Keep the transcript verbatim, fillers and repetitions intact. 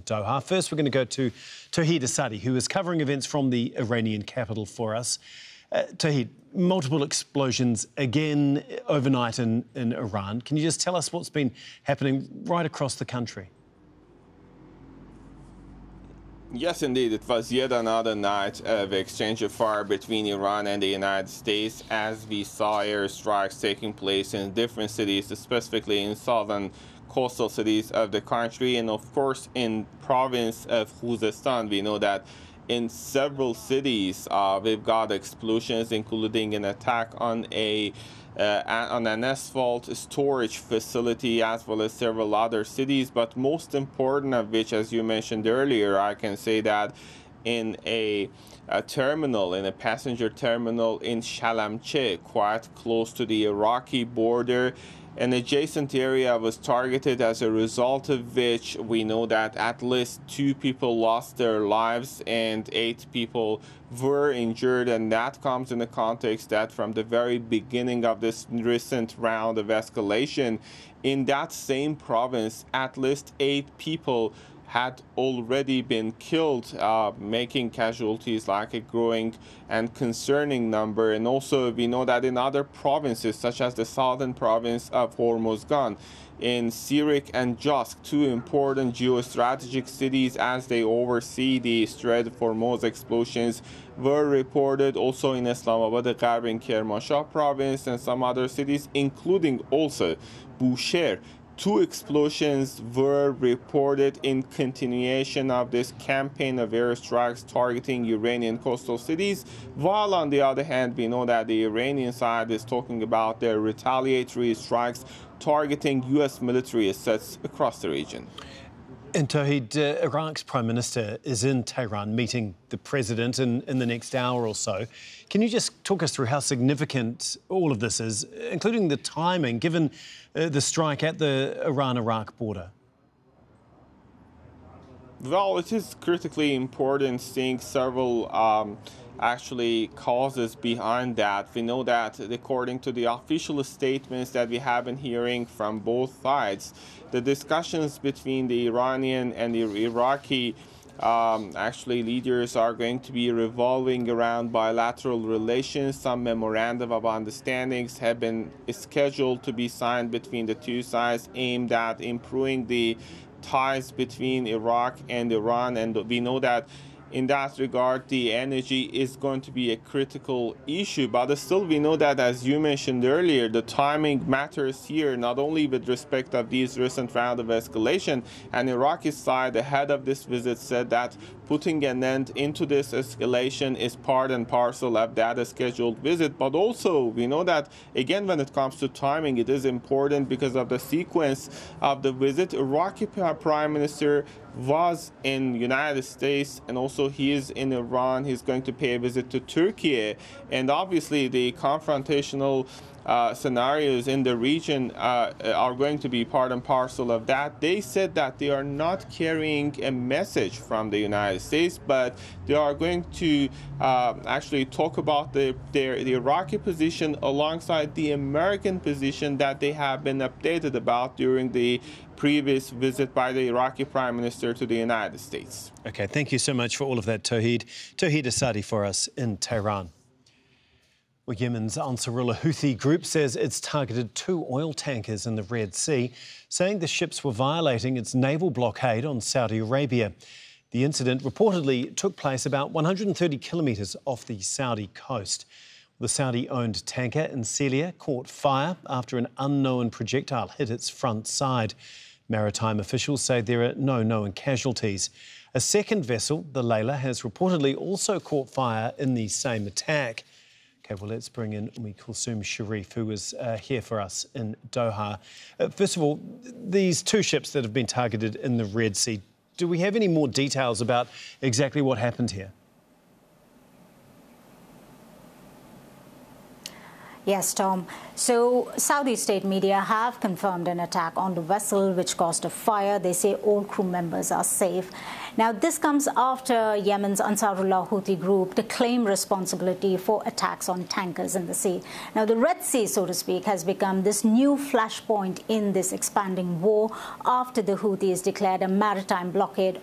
Doha. First, we're going to go to Tauhid Asadi, who is covering events from the Iranian capital for us. Uh, Tauhid, multiple explosions again overnight in, in Iran. Can you just tell us what's been happening right across the country? Yes, indeed. It was yet another night of exchange of fire between Iran and the United States as we saw airstrikes taking place in different cities, specifically in southern coastal cities of the country. And of course, in province of Khuzestan, we know that in several cities uh, we've got explosions, including an attack on a Uh, on an asphalt storage facility, as well as several other cities. But most important of which, as you mentioned earlier, I can say that in a, a terminal, in a passenger terminal in Shalamche, quite close to the Iraqi border, an adjacent area was targeted, as a result of which we know that at least two people lost their lives and eight people were injured. And that comes in the context that from the very beginning of this recent round of escalation in that same province, at least eight people had already been killed, uh, making casualties like a growing and concerning number. And also we know that in other provinces, such as the southern province of Hormozgan, in Sirik and Josk, two important geostrategic cities as they oversee the Strait of Hormuz, explosions were reported. Also in Islamabad Gharb in Kermanshah province and some other cities, including also Bushehr. Two explosions were reported in continuation of this campaign of airstrikes targeting Iranian coastal cities, while on the other hand, we know that the Iranian side is talking about their retaliatory strikes targeting U S military assets across the region. And Tauhid, uh, Iraq's Prime Minister is in Tehran meeting the President in, in the next hour or so. Can you just talk us through how significant all of this is, including the timing, given uh, the strike at the Iran-Iraq border? Well, it is critically important, seeing several um, actually causes behind that. We know that according to the official statements that we have been hearing from both sides, the discussions between the Iranian and the Iraqi um, actually leaders are going to be revolving around bilateral relations. Some memorandum of understandings have been scheduled to be signed between the two sides, aimed at improving the ties between Iraq and Iran. And we know that in that regard, the energy is going to be a critical issue. But still, we know that, as you mentioned earlier, the timing matters here, not only with respect of these recent round of escalation. And Iraqi side, ahead of this visit, said that putting an end into this escalation is part and parcel of that scheduled visit. But also, we know that, again, when it comes to timing, it is important because of the sequence of the visit. Iraqi Prime Minister was in United States, and also he is in Iran. He's going to pay a visit to Turkey, and obviously the confrontational uh, scenarios in the region uh, are going to be part and parcel of that. They said that they are not carrying a message from the United States, but they are going to uh, actually talk about the, their, the Iraqi position alongside the American position that they have been updated about during the previous visit by the Iraqi Prime Minister to the United States. OK, thank you so much for all of that, Tauhid. Tauhid Asadi for us in Tehran. Well, Yemen's Ansarullah Houthi group says it's targeted two oil tankers in the Red Sea, saying the ships were violating its naval blockade on Saudi Arabia. The incident reportedly took place about one hundred thirty kilometres off the Saudi coast. The Saudi-owned tanker Incelia caught fire after an unknown projectile hit its front side. Maritime officials say there are no known casualties. A second vessel, the Layla, has reportedly also caught fire in the same attack. OK, well, let's bring in Umi Kulsum Sharif, who is uh, here for us in Doha. Uh, first of all, these two ships that have been targeted in the Red Sea, do we have any more details about exactly what happened here? Yes, Tom. So Saudi state media have confirmed an attack on the vessel which caused a fire. They say all crew members are safe. Now, this comes after Yemen's Ansarullah Houthi group to claim responsibility for attacks on tankers in the sea. Now, the Red Sea, so to speak, has become this new flashpoint in this expanding war after the Houthis declared a maritime blockade